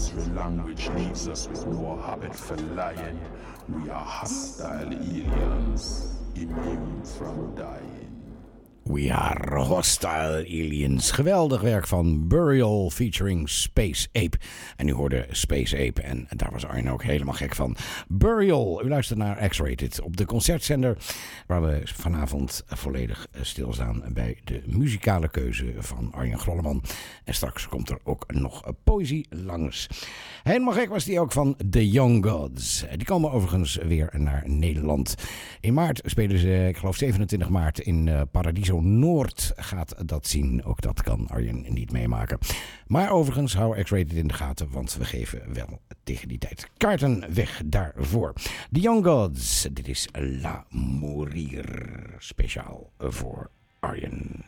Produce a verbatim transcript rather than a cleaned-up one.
misery language leaves us with no habit for lying. We are hostile aliens, immune from dying. We Are Hostile Aliens. Geweldig werk van Burial featuring Space Ape. En u hoorde Space Ape en daar was Arjen ook helemaal gek van. Burial, u luistert naar X-Rated op de concertzender, waar we vanavond volledig stilstaan bij de muzikale keuze van Arjen Grolleman. En straks komt er ook nog poëzie langs. Helemaal gek was die ook van The Young Gods. Die komen overigens weer naar Nederland. In maart spelen ze, ik geloof zevenentwintig maart, in uh, Paradiso Noord gaat dat zien. Ook dat kan Arjen niet meemaken. Maar overigens, hou X-Rated in de gaten, want we geven wel tegen die tijd kaarten weg daarvoor. The Young Gods, dit is La Mourir, speciaal voor Arjen.